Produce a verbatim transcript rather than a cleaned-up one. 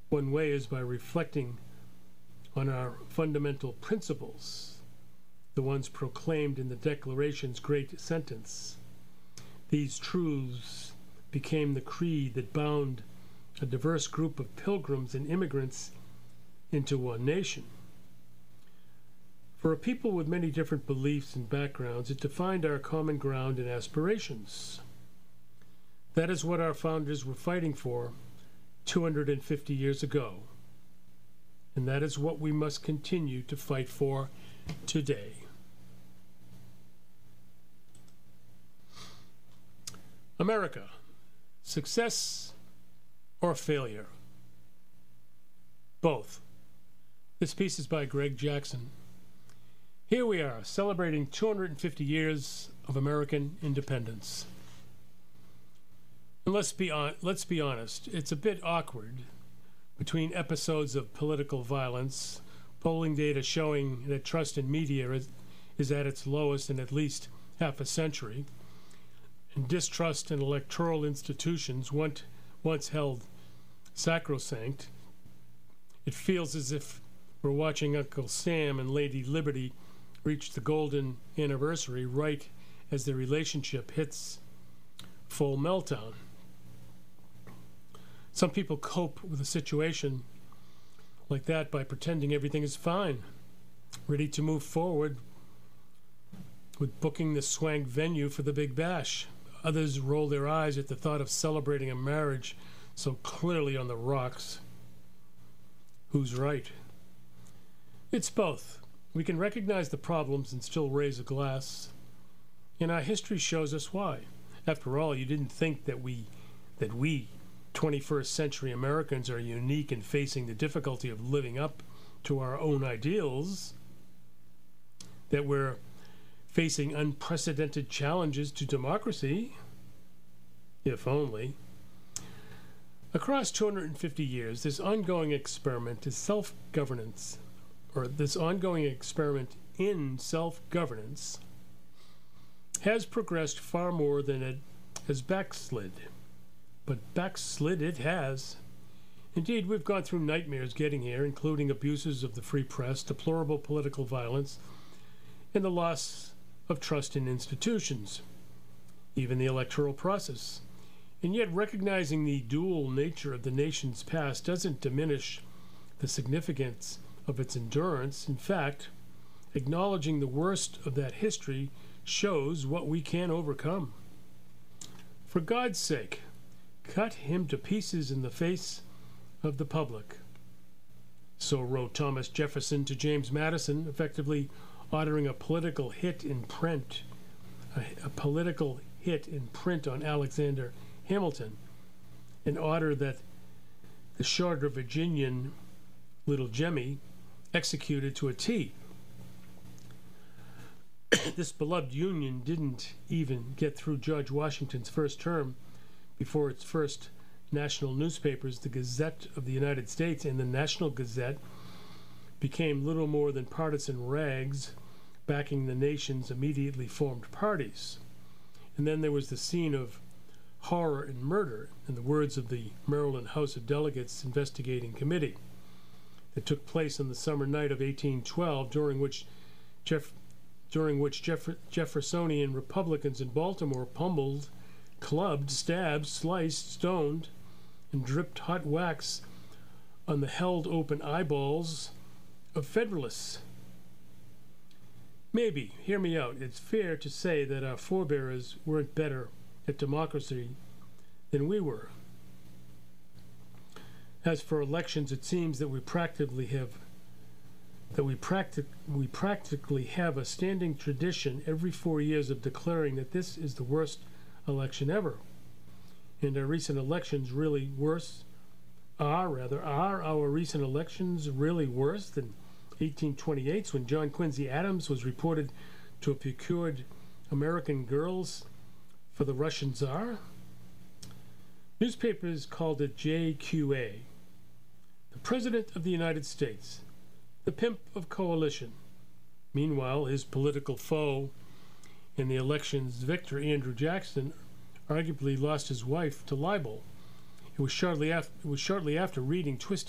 One way is by reflecting on our fundamental principles, the ones proclaimed in the Declaration's great sentence. These truths became the creed that bound a diverse group of pilgrims and immigrants into one nation. For a people with many different beliefs and backgrounds, it defined our common ground and aspirations. That is what our founders were fighting for two hundred fifty years ago, and that is what we must continue to fight for today. America, success or failure? Both. This piece is by Greg Jackson. Here we are, celebrating two hundred fifty years of American independence. And let's be on, let's be honest, it's a bit awkward between episodes of political violence, polling data showing that trust in media is, is at its lowest in at least half a century, and distrust in electoral institutions once, once held sacrosanct. It feels as if we're watching Uncle Sam and Lady Liberty reach the golden anniversary right as the relationship hits full meltdown. Some people cope with a situation like that by pretending everything is fine, ready to move forward with booking the swank venue for the big bash. Others roll their eyes at the thought of celebrating a marriage so clearly on the rocks. Who's right? It's both. We can recognize the problems and still raise a glass, and our history shows us why. After all, you didn't think that we, that we, twenty-first century Americans, are unique in facing the difficulty of living up to our own ideals, that we're facing unprecedented challenges to democracy, if only. Across two hundred fifty years, this ongoing experiment is self-governance, or this ongoing experiment in self-governance, has progressed far more than it has backslid. But backslid it has. Indeed, we've gone through nightmares getting here, including abuses of the free press, deplorable political violence, and the loss of trust in institutions, even the electoral process. And yet, recognizing the dual nature of the nation's past doesn't diminish the significance of its endurance. In fact, acknowledging the worst of that history shows what we can overcome. For God's sake, cut him to pieces in the face of the public. So wrote Thomas Jefferson to James Madison, effectively ordering a political hit in print, a, a political hit in print on Alexander Hamilton, in order that the shorter Virginian Little Jemmy executed to a T. This beloved Union didn't even get through George Washington's first term before its first national newspapers, the Gazette of the United States and the National Gazette, became little more than partisan rags backing the nation's immediately formed parties. And then there was the scene of horror and murder, in the words of the Maryland House of Delegates Investigating Committee, that took place on the summer night of eighteen twelve, during which Jeff, during which Jeff, Jeffersonian Republicans in Baltimore pummeled, clubbed, stabbed, sliced, stoned, and dripped hot wax on the held open eyeballs of Federalists. Maybe, hear me out, it's fair to say that our forebears weren't better at democracy than we were. As for elections, it seems that we practically have that we, practic- we practically have a standing tradition every four years of declaring that this is the worst election ever. And our recent elections really worse, are rather, are our recent elections really worse than eighteen twenty-eight, when John Quincy Adams was reported to have procured American girls for the Russian Tsar? Newspapers called it J Q A, the President of the United States, the pimp of coalition. Meanwhile, his political foe in the election's victor, Andrew Jackson, arguably lost his wife to libel. It was shortly after, it was shortly after reading twisted